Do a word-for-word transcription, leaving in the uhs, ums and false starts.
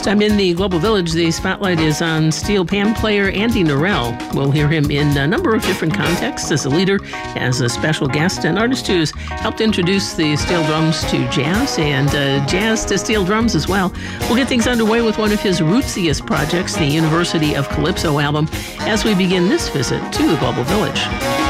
Time in the Global Village, the spotlight is on steel pan player Andy Narell. We'll hear him in a number of different contexts, as a leader, as a special guest, an artist who's helped introduce the steel drums to jazz and uh, jazz to steel drums as well. We'll get things underway with one of his rootsiest projects, the University of Calypso album, as we begin this visit to the Global Village.